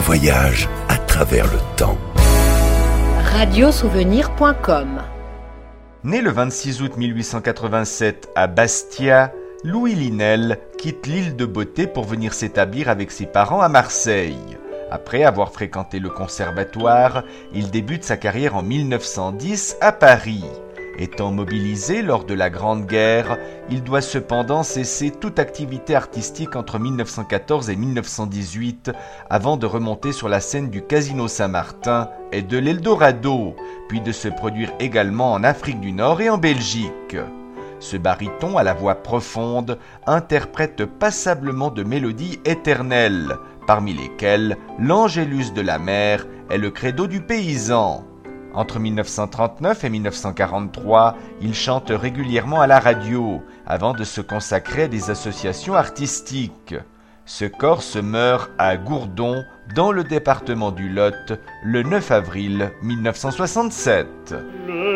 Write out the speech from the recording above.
voyage à travers le temps. Radiosouvenir.com. Né le 26 août 1887 à Bastia, Louis Linel quitte l'île de Beauté pour venir s'établir avec ses parents à Marseille. Après avoir fréquenté le conservatoire, il débute sa carrière en 1910 à Paris. Étant mobilisé lors de la Grande Guerre, il doit cependant cesser toute activité artistique entre 1914 et 1918 avant de remonter sur la scène du Casino Saint-Martin et de l'Eldorado, puis de se produire également en Afrique du Nord et en Belgique. Ce baryton à la voix profonde interprète passablement de mélodies éternelles, parmi lesquelles l'Angélus de la mer est le credo du paysan. Entre 1939 et 1943, il chante régulièrement à la radio, avant de se consacrer à des associations artistiques. Ce Corse meurt à Gourdon, dans le département du Lot, le 9 avril 1967.